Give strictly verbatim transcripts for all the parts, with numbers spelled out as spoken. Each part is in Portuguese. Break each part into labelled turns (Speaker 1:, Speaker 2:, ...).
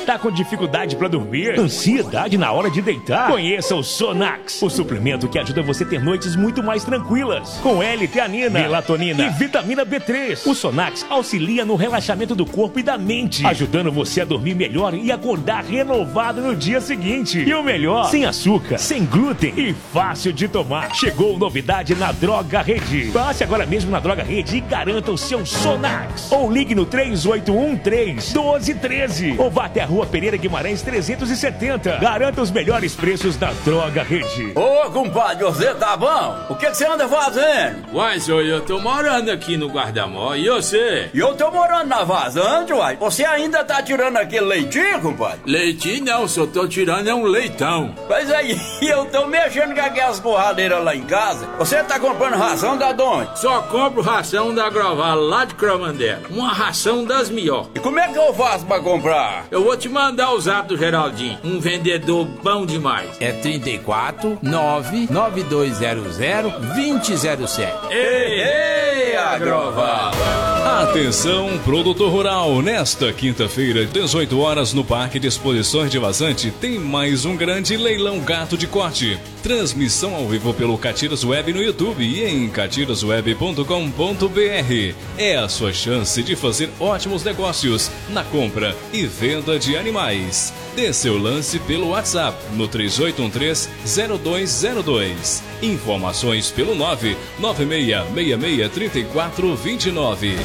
Speaker 1: Tá com dificuldade pra dormir? Ansiedade na hora de deitar? Conheça o Sonax, o suplemento que ajuda você a ter noites muito mais tranquilas. Com L-teanina, melatonina e vitamina B três. O Sonax auxilia no relaxamento do corpo e da mente, ajudando você a dormir melhor e acordar renovado no dia seguinte. E o melhor, sem açúcar, sem glúten e fácil de tomar. Chegou novidade na Droga Rede. Passe agora mesmo na Droga Rede e garanta o seu Sonax. Ou ligue no três oito um três, um dois um três. Ou vá até a Rua Pereira Guimarães trezentos e setenta. Garanta os melhores preços da Droga Rede.
Speaker 2: Ô, compadre, você tá bom? O que, que você anda fazendo?
Speaker 3: Uai, senhor, eu tô morando aqui no Guardamó. E você?
Speaker 2: E eu tô morando na Vazante, uai. Você ainda tá tirando aquele leitinho, compadre?
Speaker 3: Leitinho não, só tô tirando é um leitão.
Speaker 2: Mas aí, eu tô mexendo com aquelas borradeiras lá em casa. Você tá comprando ração da onde?
Speaker 3: Só compro ração da Groval, lá de Cromandela. Uma ração das melhores.
Speaker 2: E como é que eu faço pra comprar?
Speaker 3: Eu vou te mandar o zap do Geraldinho, um vendedor bom demais.
Speaker 4: É trinta e quatro, nove nove dois zero zero, dois zero zero sete.
Speaker 3: Ei, ei, Agroval!
Speaker 5: Atenção, produtor rural, nesta quinta-feira, dezoito horas, no Parque de Exposições de Vazante, tem mais um grande leilão gato de corte. Transmissão ao vivo pelo Catiras Web no YouTube e em catiras web ponto com ponto b r. É a sua chance de fazer ótimos negócios na compra e venda de animais. Dê seu lance pelo WhatsApp no três oito um três, zero dois zero dois. Informações pelo nove nove seis seis seis três quatro dois nove.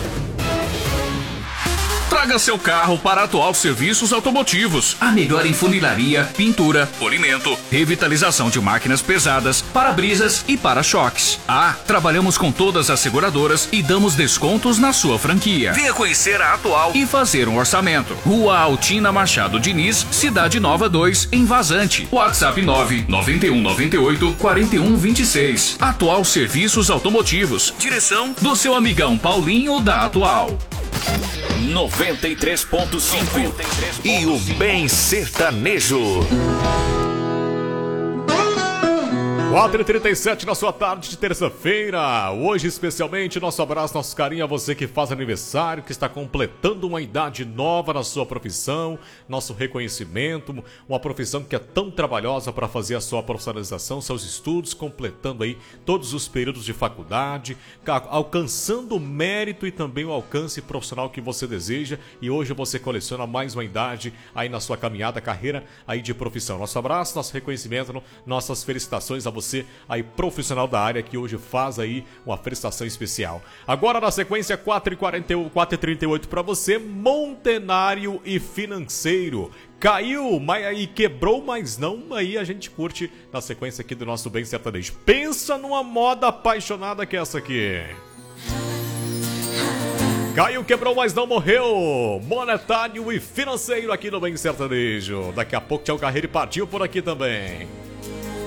Speaker 6: Traga seu carro para a Atual Serviços Automotivos. A melhor em funilaria, pintura, polimento, revitalização de máquinas pesadas, para-brisas e para-choques. Ah, trabalhamos com todas as seguradoras e damos descontos na sua franquia. Venha conhecer a Atual e fazer um orçamento. Rua Altina Machado Diniz, Cidade Nova dois, em Vazante. WhatsApp nove nove um nove oito quatro um dois seis. Atual Serviços Automotivos. Direção do seu amigão Paulinho da Atual.
Speaker 7: noventa e três ponto cinco e o Bem Sertanejo.
Speaker 8: quatro e trinta e sete na sua tarde de terça-feira. Hoje, especialmente, nosso abraço, nosso carinho a você que faz aniversário, que está completando uma idade nova na sua profissão, nosso reconhecimento, uma profissão que é tão trabalhosa para fazer a sua profissionalização, seus estudos, completando aí todos os períodos de faculdade, alcançando o mérito e também o alcance profissional que você deseja. E hoje você coleciona mais uma idade aí na sua caminhada, carreira aí de profissão. Nosso abraço, nosso reconhecimento, nossas felicitações a você aí profissional da área que hoje faz aí uma prestação especial. Agora na sequência quatro e trinta e oito para você, Montenário e Financeiro. Caiu, mas aí quebrou, mas não, aí a gente curte na sequência aqui do nosso Bem Sertanejo. Pensa numa moda apaixonada que é essa aqui. Caiu, quebrou, mas não morreu. Monetário e Financeiro aqui no Bem Sertanejo. Daqui a pouco Tchau Carreira e partiu por aqui também.